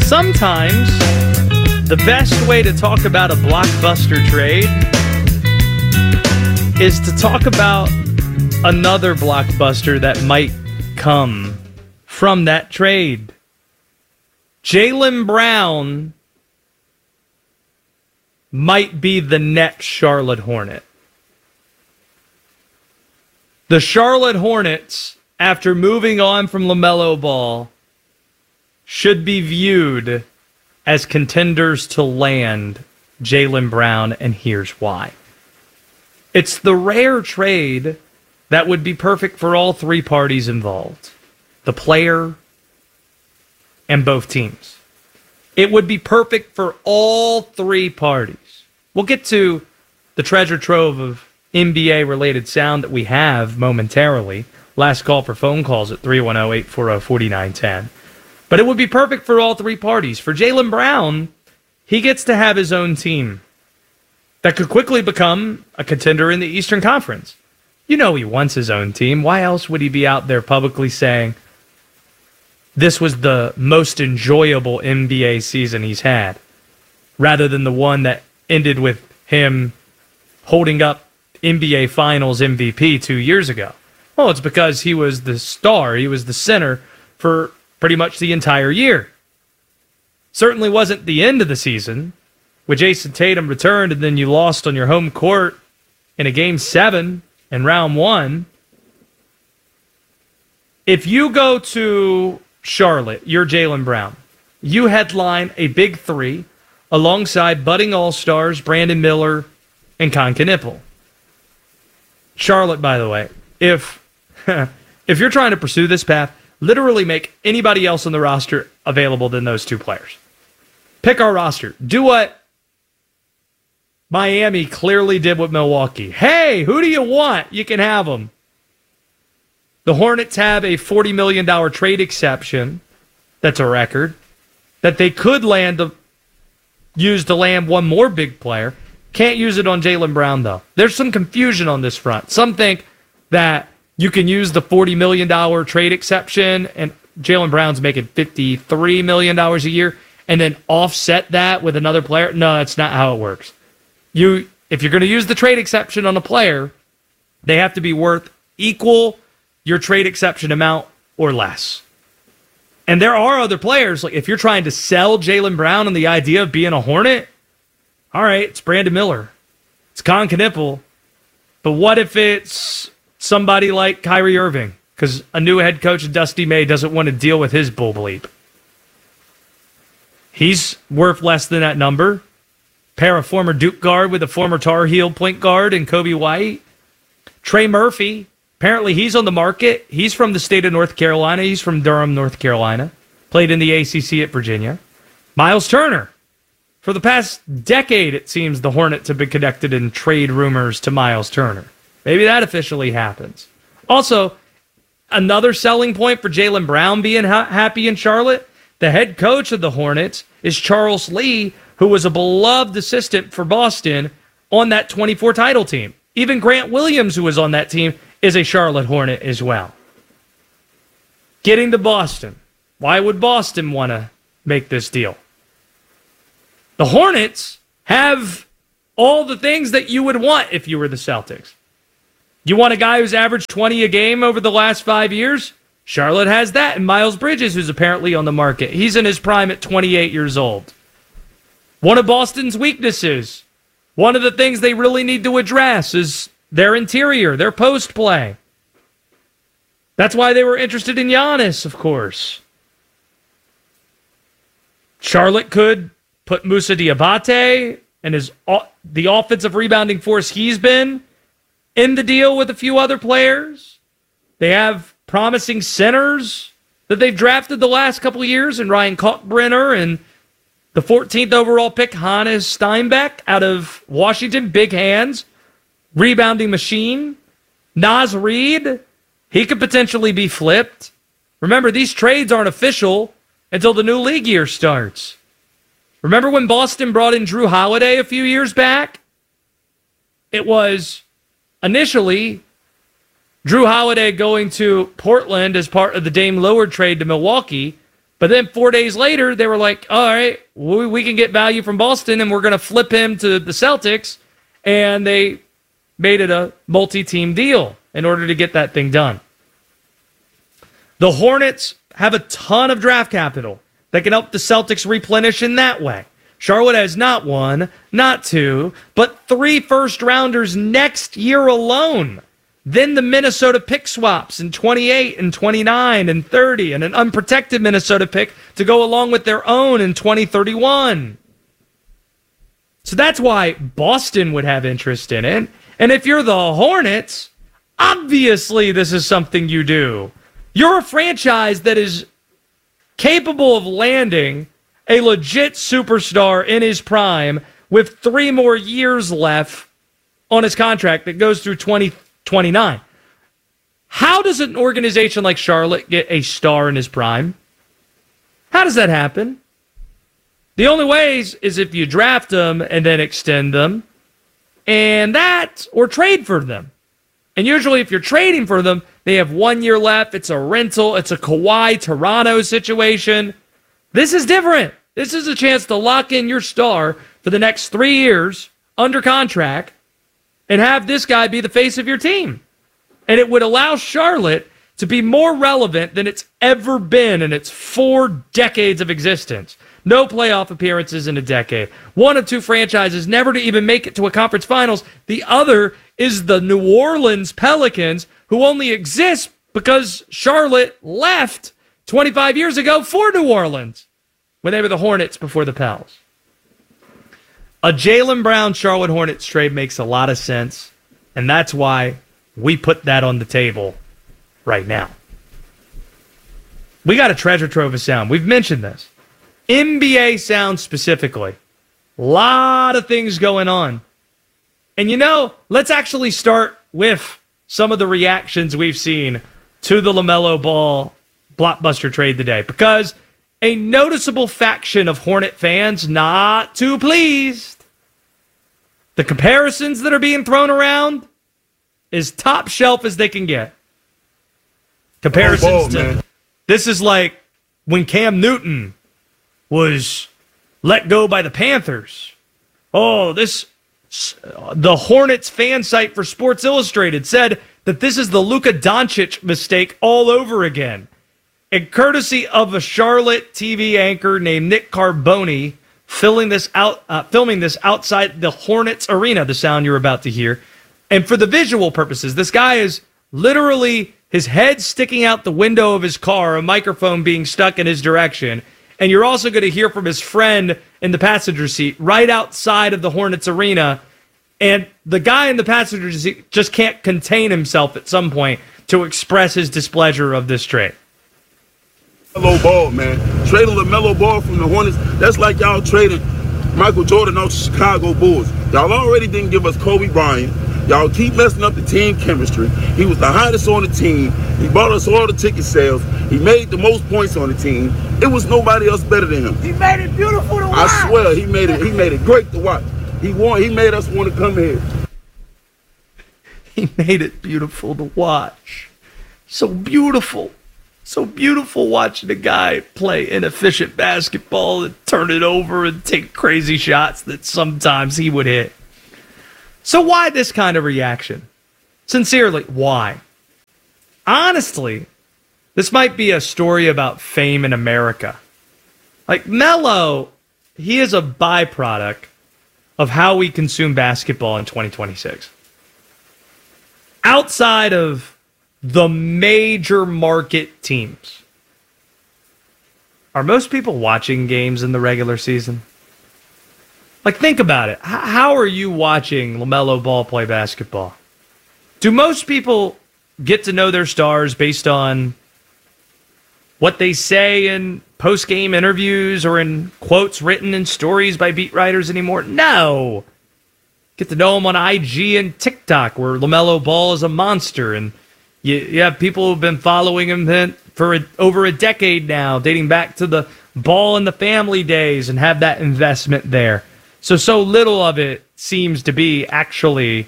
sometimes the best way to talk about a blockbuster trade is to talk about another blockbuster that might come from that trade. Jaylen Brown might be the next Charlotte Hornet. The Charlotte Hornets, after moving on from LaMelo Ball, should be viewed as contenders to land Jaylen Brown, and here's why. It's the rare trade that would be perfect for all three parties involved, the player and both teams. It would be perfect for all three parties. We'll get to the treasure trove of NBA-related sound that we have momentarily. Last call for phone calls at 310-840-4910. But it would be perfect for all three parties. For Jaylen Brown, he gets to have his own team that could quickly become a contender in the Eastern Conference. You know he wants his own team. Why else would he be out there publicly saying this was the most enjoyable NBA season he's had, rather than the one that ended with him holding up NBA Finals MVP 2 years ago? Well, it's because he was the star. He was the center for pretty much the entire year. Certainly wasn't the end of the season, with Jason Tatum returned and then you lost on your home court in a Game 7 in round 1. If you go to Charlotte, you're Jaylen Brown. You headline a big three alongside budding all-stars Brandon Miller and Con Knipple. Charlotte, by the way, if you're trying to pursue this path, literally make anybody else on the roster available than those two players. Pick our roster. Do what Miami clearly did with Milwaukee. Hey, who do you want? You can have them. The Hornets have a $40 million trade exception. That's a record. That they could use to land one more big player. Can't use it on Jaylen Brown, though. There's some confusion on this front. Some think that you can use the $40 million trade exception, and Jaylen Brown's making $53 million a year, and then offset that with another player. No, that's not how it works. If you're going to use the trade exception on a player, they have to be worth equal your trade exception amount or less. And there are other players, like if you're trying to sell Jaylen Brown on the idea of being a Hornet, all right, it's Brandon Miller. It's Con Knipple. But what if it's somebody like Kyrie Irving? Because a new head coach, Dusty May, doesn't want to deal with his bull bleep. He's worth less than that number. Pair a former Duke guard with a former Tar Heel point guard and Kobe White. Trey Murphy, apparently he's on the market. He's from the state of North Carolina. He's from Durham, North Carolina. Played in the ACC at Virginia. Miles Turner. For the past decade, it seems the Hornets have been connected in trade rumors to Miles Turner. Maybe that officially happens. Also, another selling point for Jaylen Brown being happy in Charlotte, the head coach of the Hornets is Charles Lee, who was a beloved assistant for Boston on that 24 title team. Even Grant Williams, who was on that team, is a Charlotte Hornet as well. Getting to Boston. Why would Boston want to make this deal? The Hornets have all the things that you would want if you were the Celtics. You want a guy who's averaged 20 a game over the last 5 years? Charlotte has that. And Miles Bridges, who's apparently on the market. He's in his prime at 28 years old. One of Boston's weaknesses, one of the things they really need to address is their interior, their post play. That's why they were interested in Giannis, of course. Charlotte could put Moussa Diabate and the offensive rebounding force he's been in the deal with a few other players. They have promising centers that they've drafted the last couple of years, and Ryan Kalkbrenner and the 14th overall pick, Hannes Steinbeck out of Washington. Big hands. Rebounding machine. Naz Reid. He could potentially be flipped. Remember, these trades aren't official until the new league year starts. Remember when Boston brought in Drew Holiday a few years back? It was initially Drew Holiday going to Portland as part of the Dame Lillard trade to Milwaukee. But then 4 days later, they were like, all right, we can get value from Boston, and we're going to flip him to the Celtics. And they made it a multi-team deal in order to get that thing done. The Hornets have a ton of draft capital that can help the Celtics replenish in that way. Charlotte has not one, not two, but 3 first-rounders next year alone. Then the Minnesota pick swaps in 28 and 29 and 30, and an unprotected Minnesota pick to go along with their own in 2031. So that's why Boston would have interest in it. And if you're the Hornets, obviously this is something you do. You're a franchise that is capable of landing a legit superstar in his prime with 3 more years left on his contract that goes through 2029. How does an organization like Charlotte get a star in his prime? How does that happen? The only ways is if you draft them and then extend them, and that, or trade for them. And usually if you're trading for them, they have 1 year left. It's a rental. It's a Kawhi Toronto situation. This is different. This is a chance to lock in your star for the next 3 years under contract and have this guy be the face of your team. And it would allow Charlotte to be more relevant than it's ever been in its 4 decades of existence. No playoff appearances in a decade. One of 2 franchises never to even make it to a conference finals. The other is the New Orleans Pelicans, who only exist because Charlotte left 25 years ago for New Orleans when they were the Hornets before the Pels. A Jaylen Brown Charlotte Hornets trade makes a lot of sense, and that's why we put that on the table right now. We got a treasure trove of sound. We've mentioned this. NBA sound specifically. A lot of things going on. And let's actually start with some of the reactions we've seen to the LaMelo Ball blockbuster trade today. Because a noticeable faction of Hornet fans not too pleased. The comparisons that are being thrown around is top shelf as they can get. Comparisons to... This is like when Cam Newton was let go by the Panthers. The Hornets fan site for Sports Illustrated said that this is the Luka Doncic mistake all over again. And courtesy of a Charlotte TV anchor named Nick Carboni, filming this outside the Hornets arena, the sound you're about to hear. And for the visual purposes, this guy is literally his head sticking out the window of his car, a microphone being stuck in his direction. And you're also going to hear from his friend in the passenger seat right outside of the Hornets arena. And the guy in the passenger seat just can't contain himself at some point to express his displeasure of this trade. LaMelo Ball, man. Trading LaMelo Ball from the Hornets, that's like y'all trading Michael Jordan out to Chicago Bulls. Y'all already didn't give us Kobe Bryant. Y'all keep messing up the team chemistry. He was the hottest on the team. He bought us all the ticket sales. He made the most points on the team. It was nobody else better than him. He made it beautiful to watch. I swear, he made it great to watch. He made us want to come here. He made it beautiful to watch. So beautiful. So beautiful watching a guy play inefficient basketball and turn it over and take crazy shots that sometimes he would hit. So why this kind of reaction? Sincerely, why? Honestly, this might be a story about fame in America. Like Melo, he is a byproduct of how we consume basketball in 2026. Outside of the major market teams, are most people watching games in the regular season? Like, think about it. How are you watching LaMelo Ball play basketball? Do most people get to know their stars based on what they say in post-game interviews or in quotes written in stories by beat writers anymore? No. Get to know them on IG and TikTok, where LaMelo Ball is a monster, and you have people who've been following him for over a decade now, dating back to the Ball and the Family days, and have that investment there. So little of it seems to be actually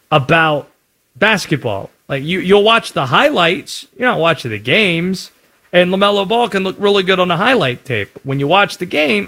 about basketball. Like, you'll watch the highlights, you're not watching the games. And LaMelo Ball can look really good on the highlight tape. When you watch the game,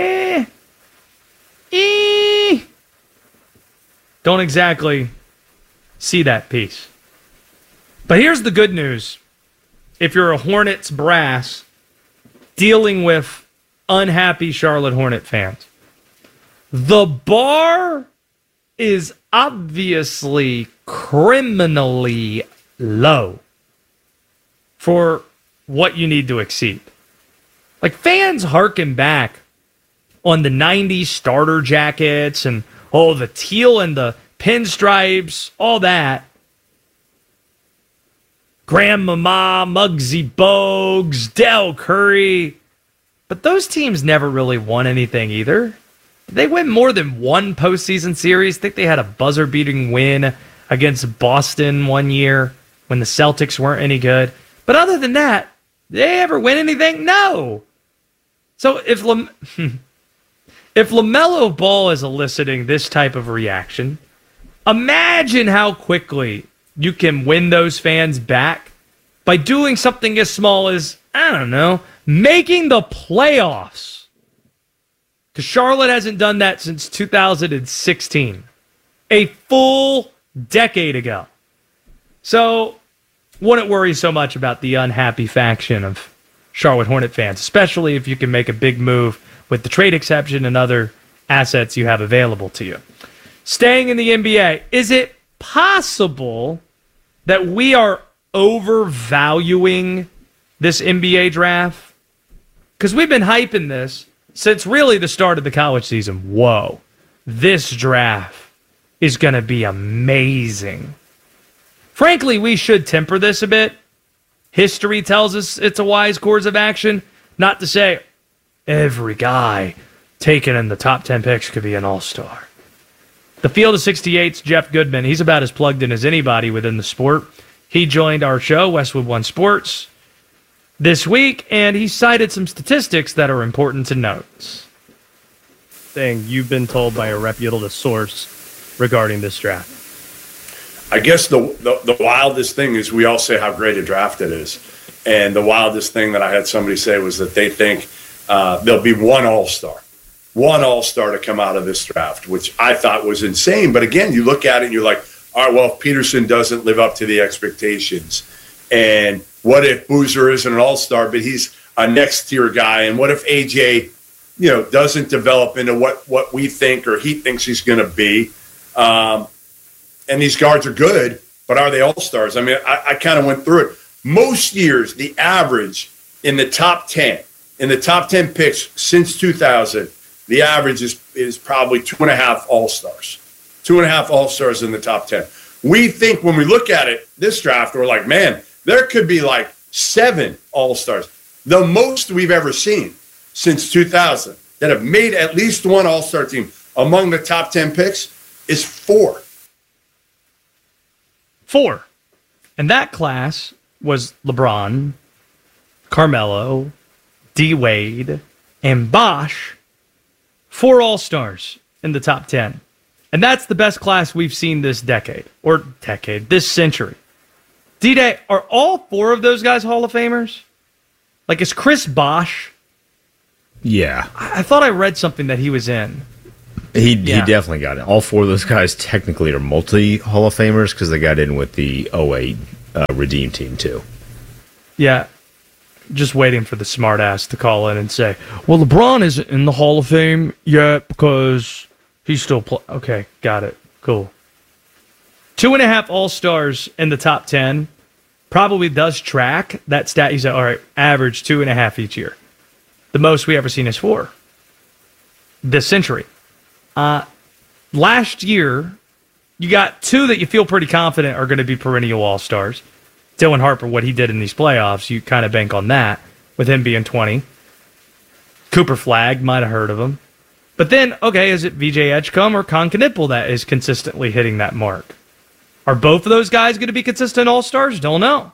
don't exactly see that piece. But here's the good news. If you're a Hornets brass dealing with unhappy Charlotte Hornet fans, the bar is obviously criminally low for what you need to exceed. Like, fans harken back on the 90s starter jackets and, the teal and the pinstripes, all that. Grandmama, Muggsy Bogues, Del Curry. But those teams never really won anything either. Did they win more than one postseason series? I think they had a buzzer-beating win against Boston one year when the Celtics weren't any good. But other than that, did they ever win anything? No. So if LaMelo Ball is eliciting this type of reaction, imagine how quickly you can win those fans back by doing something as small as, making the playoffs. Because Charlotte hasn't done that since 2016, a full decade ago. So, wouldn't worry so much about the unhappy faction of Charlotte Hornet fans, especially if you can make a big move with the trade exception and other assets you have available to you. Staying in the NBA, is it possible that we are overvaluing this NBA draft? Because we've been hyping this since really the start of the college season. Whoa, this draft is going to be amazing. Frankly, we should temper this a bit. History tells us it's a wise course of action. Not to say every guy taken in the top 10 picks could be an all-star. The Field of 68's Jeff Goodman, he's about as plugged in as anybody within the sport. He joined our show, Westwood One Sports, this week, and he cited some statistics that are important to note. Saying you've been told by a reputable source regarding this draft. I guess the wildest thing is we all say how great a draft it is. And the wildest thing that I had somebody say was that they think there'll be one all-star to come out of this draft, which I thought was insane. But again, you look at it and you're like, all right, well, if Peterson doesn't live up to the expectations, and what if Boozer isn't an all-star, but he's a next-tier guy, and what if AJ, doesn't develop into what we think or he thinks he's going to be? And these guards are good, but are they all-stars? I mean, I kind of went through it. Most years, the average in the top 10 picks since 2000, the average is probably 2.5 all-stars. 2.5 all-stars in the top 10. We think when we look at it, this draft, we're like, man, there could be like 7 all-stars. The most we've ever seen since 2000 that have made at least one all-star team among the top 10 picks is 4. 4. And that class was LeBron, Carmelo, D-Wade, and Bosh. 4 all-stars in the top 10. And that's the best class we've seen this this century. D-Day, are all 4 of those guys Hall of Famers? Like, is Chris Bosh? Yeah. I thought I read something that he was in. He definitely got it. All 4 of those guys technically are multi-Hall of Famers because they got in with the 08 Redeem team, too. Yeah. Just waiting for the smartass to call in and say, well, LeBron isn't in the Hall of Fame yet because he's still okay, got it. Cool. 2.5 all-stars in the top 10 probably does track that stat. You say, all right, average 2.5 each year. The most we ever seen is 4 this century. Last year, you got 2 that you feel pretty confident are going to be perennial all-stars. Dylan Harper, what he did in these playoffs, you kind of bank on that with him being 20. Cooper Flagg, might have heard of him. But then, okay, is it VJ Edgecombe or Con Knipple that is consistently hitting that mark? Are both of those guys going to be consistent all-stars? Don't know.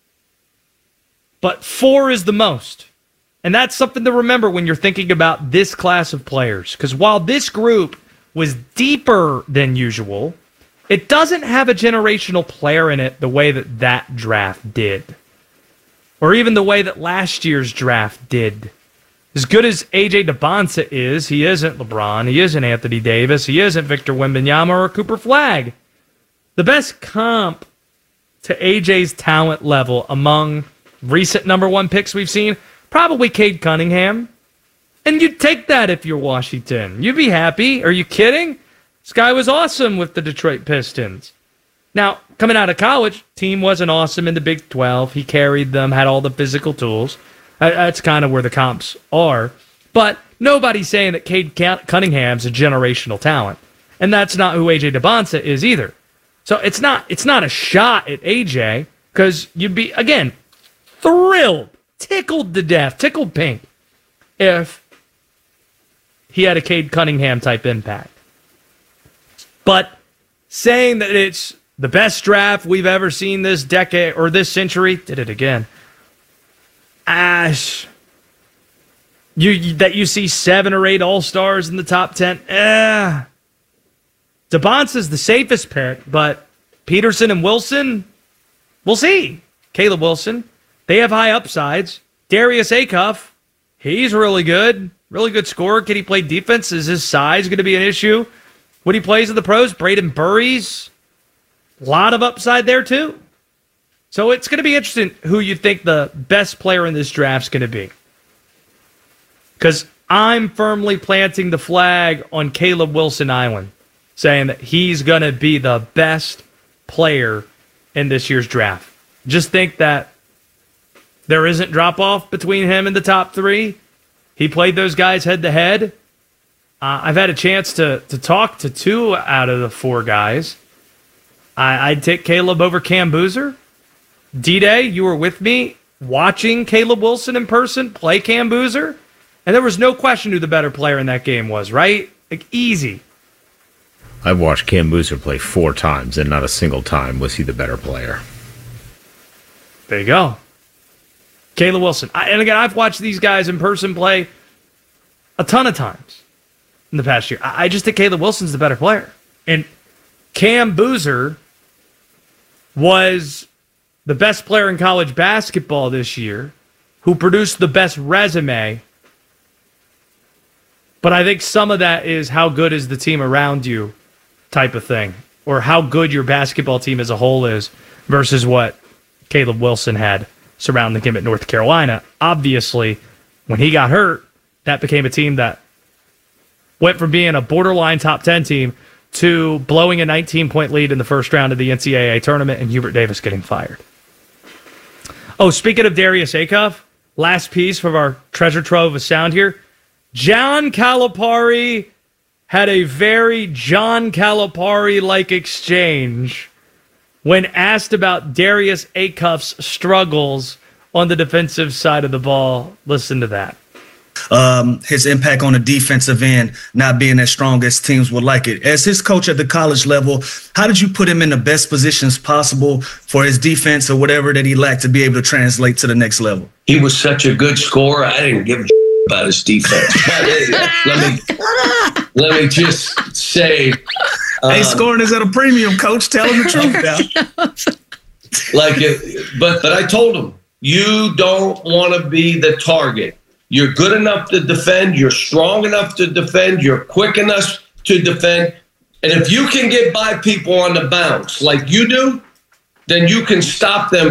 But 4 is the most. And that's something to remember when you're thinking about this class of players. Because while this group was deeper than usual, it doesn't have a generational player in it the way that draft did. or even the way that last year's draft did. As good as A.J. DeBonsa is, he isn't LeBron, he isn't Anthony Davis, he isn't Victor Wembanyama or Cooper Flagg. The best comp to A.J.'s talent level among recent number one picks we've seen, probably Cade Cunningham. And you'd take that if you're Washington. You'd be happy. Are you kidding? This guy was awesome with the Detroit Pistons. Now, coming out of college, team wasn't awesome in the Big 12. He carried them, had all the physical tools. That's kind of where the comps are. But nobody's saying that Cade Cunningham's a generational talent. And that's not who A.J. DeBonsa is either. So it's not a shot at A.J. because you'd be, again, thrilled, tickled to death, tickled pink if he had a Cade Cunningham type impact. But saying that it's the best draft we've ever seen this decade or this century, did it again. That you see 7 or 8 All-Stars in the top 10. DeBonsa's the safest pick, but Peterson and Wilson, we'll see. Caleb Wilson, they have high upsides. Darius Acuff, he's really good scorer. Can he play defense? Is his size going to be an issue when he plays in the pros? Braden Burries, a lot of upside there too. So it's going to be interesting who you think the best player in this draft is going to be. Because I'm firmly planting the flag on Caleb Wilson Island, saying that he's going to be the best player in this year's draft. Just think that there isn't drop-off between him and the top 3. He played those guys head-to-head. I've had a chance to talk to 2 out of the 4 guys. I'd take Caleb over Cam Boozer. D-Day, you were with me watching Caleb Wilson in person play Cam Boozer, and there was no question who the better player in that game was, right? Like, easy. I've watched Cam Boozer play 4 times, and not a single time was he the better player. There you go. Caleb Wilson. And again, I've watched these guys in person play a ton of times in the past year. I just think Caleb Wilson's the better player. And Cam Boozer was the best player in college basketball this year, who produced the best resume. But I think some of that is how good is the team around you type of thing, or how good your basketball team as a whole is versus what Caleb Wilson had surrounding him at North Carolina. Obviously, when he got hurt, that became a team that went from being a borderline top 10 team to blowing a 19-point lead in the first round of the NCAA tournament and Hubert Davis getting fired. Oh, speaking of Darius Acuff, last piece from our treasure trove of sound here. John Calipari had a very John Calipari-like exchange when asked about Darius Acuff's struggles on the defensive side of the ball. Listen to that. His impact on the defensive end not being as strong as teams would like it. As his coach at the college level, how did you put him in the best positions possible for his defense or whatever that he lacked to be able to translate to the next level? He was such a good scorer. I didn't give a about his defense. let me just say, hey, scoring is at a premium, coach. Tell him the truth now. But I told him, you don't want to be the target. You're good enough to defend. You're strong enough to defend. You're quick enough to defend. And if you can get by people on the bounce like you do, then you can stop them